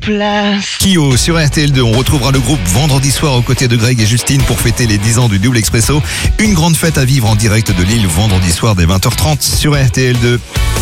place. Kyo sur RTL2. On retrouvera le groupe vendredi soir aux côtés de Greg et Justine pour fêter les 10 ans du Double Expresso. Une grande fête à vivre en direct de Lille vendredi soir dès 20h30 sur RTL2.